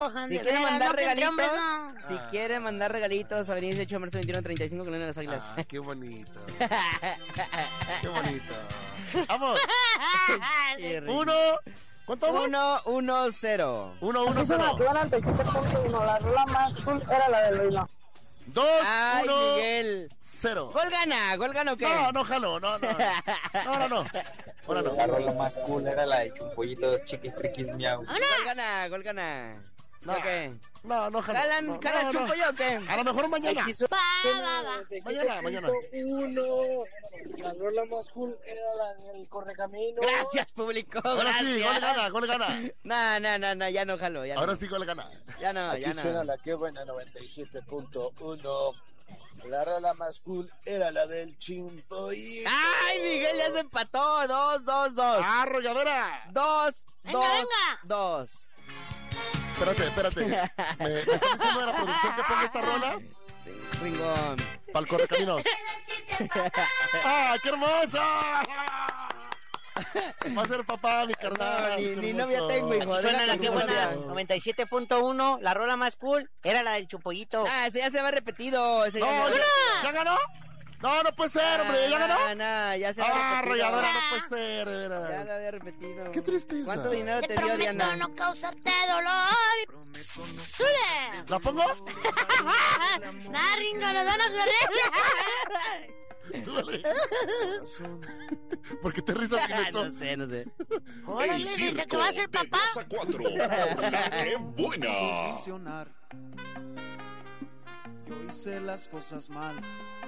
Si quieren mandar regalitos, si quieren mandar regalitos, Avenida 18 de marzo 2135, Colonia de las Águilas. Qué bonito. Qué bonito. Vamos. ¿Cuánto vamos? 1-1-0. 1-1-0. La rola más cool era la del Reino. 2-1. Miguel. 0. ¿Gol gana o qué? No, jalo, no. Ahora no. La rola más cool era la de Chumpolitos, Chiquis, Triquis, Miau. Gol gana. No, ¿O qué? No, jalo. ¿Jalan Chumpo yo o qué? A lo mejor mañana. Mañana. La rola más cool era la del Correcamino. Gracias, público. Ahora sí, gracias. gol gana. No, ya no jalo. Ahora sí, gol gana. Ya no. Suena la que buena 97.1. La rola más cool era la del Chimpollito. ¡Ay, Miguel ya se empató! 2-2-2. ¡Arrolladora! 2-2-2. Espérate. ¿Me estás diciendo de la producción que ponga esta rola? Ringón. Pa'l Correcaminos. ¡Ah, qué hermoso! Va a ser papá, mi carnal. Ni novia tengo, hijo. Suena la que buena 97.1. La rola más cool era la del Chumpollito. Ese ya se va repetido. ¿Ya ganó? No puede ser, hombre. ¿Ya ganó? No, ya se va repetido. Arrolladora, no puede ser, de veras. Ya lo había repetido. Qué tristeza. ¿Cuánto dinero te dio, prometo Diana? no causarte dolor. ¡Sube! ¿La pongo? ¡Nah, Ringo, nos van a correr! Súbele. ¿Por qué te risas con eso? No sé. ¡Órale, dice que va a ser papá! 4. ¡Qué buena! Yo hice las cosas mal.